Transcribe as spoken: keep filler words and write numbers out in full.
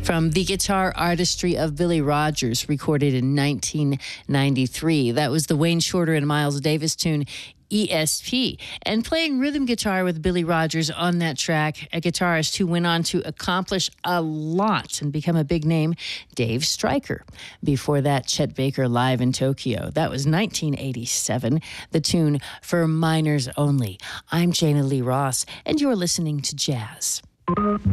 From the guitar artistry of Billy Rogers, recorded in nineteen ninety-three. That was the Wayne Shorter and Miles Davis tune, E S P. And playing rhythm guitar with Billy Rogers on that track, a guitarist who went on to accomplish a lot and become a big name, Dave Stryker. Before that, Chet Baker live in Tokyo. That was nineteen eighty-seven, the tune For Minors Only. I'm Jana Lee Ross, and you're listening to Jazz.